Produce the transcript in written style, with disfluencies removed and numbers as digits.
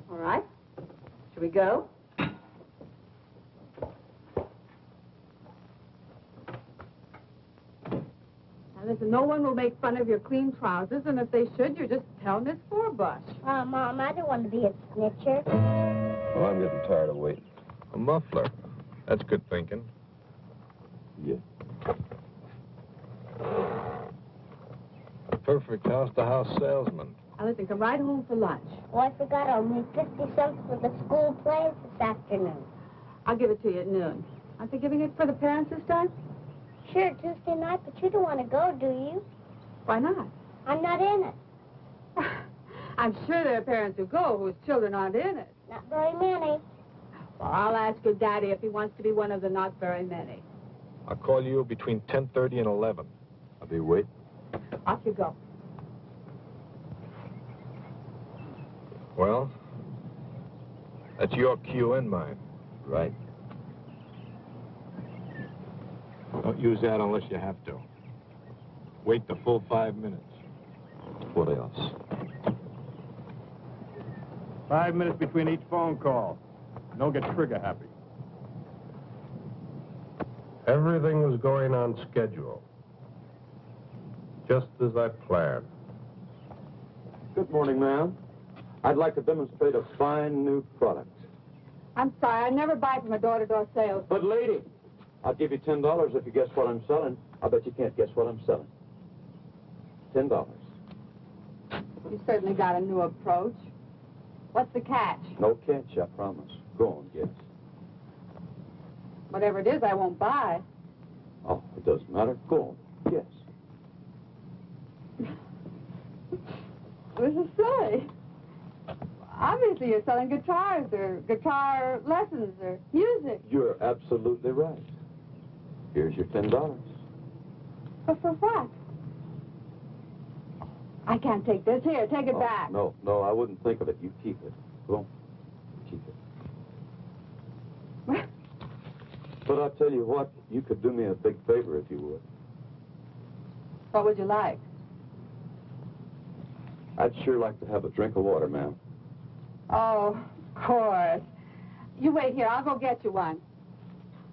All right. Shall we go? Now, listen, no one will make fun of your clean trousers, and if they should, you're just telling Miss Forbush. Mom, I don't want to be a snitcher. Well, I'm getting tired of waiting. A muffler. That's good thinking. Yeah. A perfect house-to-house salesman. Now, listen, come right home for lunch. Oh, I forgot I'll need 50 cents for the school plays this afternoon. I'll give it to you at noon. Aren't they giving it for the parents this time? Sure, Tuesday night, but you don't want to go, do you? Why not? I'm not in it. I'm sure there are parents who go whose children aren't in it. Not very many. Well, I'll ask your daddy if he wants to be one of the not very many. I'll call you between 10:30 and 11. I'll be waiting. Off you go. Well, that's your cue and mine. Right. Don't use that unless you have to. Wait the full 5 minutes. What else? 5 minutes between each phone call. Don't get trigger happy. Everything was going on schedule. Just as I planned. Good morning, ma'am. I'd like to demonstrate a fine new product. I'm sorry, I never buy from a door-to-door sales. But, lady, I'll give you $10 if you guess what I'm selling. I bet you can't guess what I'm selling. $10. You certainly got a new approach. What's the catch? No catch, I promise. Go on, guess. Whatever it is, I won't buy. Oh, it doesn't matter. Go on, guess. What does it say? Obviously, you're selling guitars or guitar lessons or music. You're absolutely right. Here's your $10. But for what? I can't take this. Here, take it back. No, I wouldn't think of it. You keep it. Go on. Keep it. But I'll tell you what, you could do me a big favor if you would. What would you like? I'd sure like to have a drink of water, ma'am. Oh, of course. You wait here. I'll go get you one.